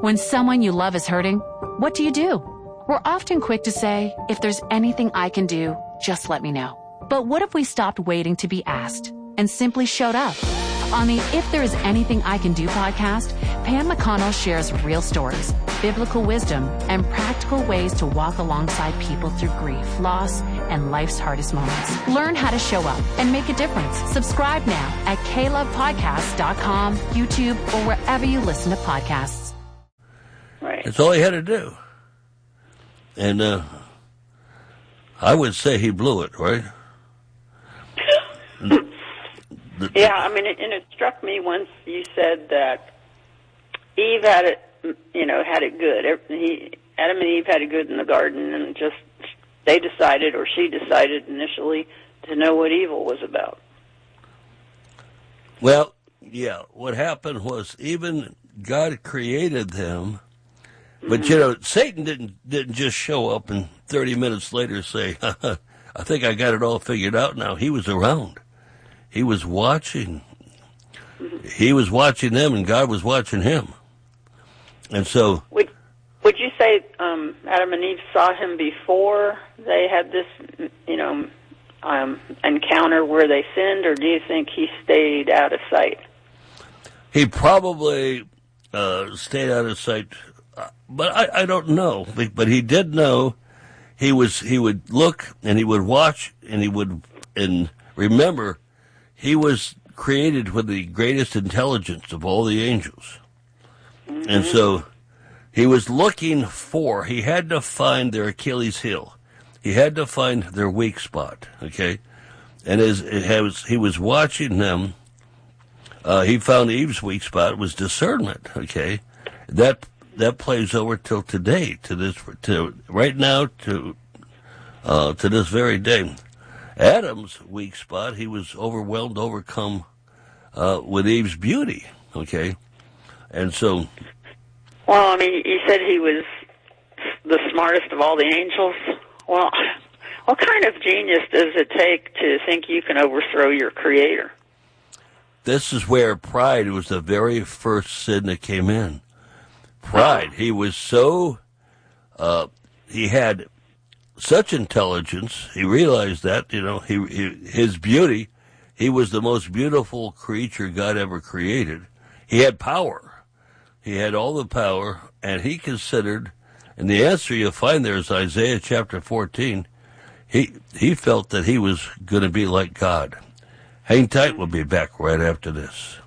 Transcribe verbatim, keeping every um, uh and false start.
When someone you love is hurting, what do you do? We're often quick to say, if there's anything I can do, just let me know. But what if we stopped waiting to be asked and simply showed up? On the If There Is Anything I Can Do podcast, Pam McConnell shares real stories, biblical wisdom, and practical ways to walk alongside people through grief, loss, and life's hardest moments. Learn how to show up and make a difference. Subscribe now at k love podcast dot com, YouTube, or wherever you listen to podcasts. Right. That's all he had to do. And uh, I would say he blew it, right? Yeah, I mean, it, and it struck me once you said that Eve had it, you know, had it good. He, Adam and Eve had it good in the garden, and just they decided, or she decided initially, to know what evil was about. Well, yeah, what happened was even God created them, but, mm-hmm. you know, Satan didn't didn't just show up and thirty minutes later say, I think I got it all figured out now. He was around. He was watching. He was watching them, and God was watching him. And so, would would you say um, Adam and Eve saw him before they had this, you know, um, encounter where they sinned, or do you think he stayed out of sight? He probably uh, stayed out of sight, but I, I don't know. But he did know. He was. He would look, and he would watch, and he would, and remember. He was created with the greatest intelligence of all the angels. Mm-hmm. And so he was looking for, he had to find their Achilles heel. He had to find their weak spot, okay? And as it was, he was watching them, uh, he found Eve's weak spot was discernment, okay? That that plays over till today, to this, to right now, to uh, to this very day. Adam's weak spot, he was overwhelmed, overcome uh, with Eve's beauty, okay? And so... Well, I mean, you said he was the smartest of all the angels. Well, what kind of genius does it take to think you can overthrow your creator? This is where pride was the very first sin that came in. Pride. He was so... Uh, he had... such intelligence, he realized that, you know, he, he his beauty, he was the most beautiful creature God ever created. He had power. He had all the power, and he considered, and the answer you'll find there is Isaiah chapter fourteen, he he felt that he was going to be like God. Hang tight, we'll be back right after this.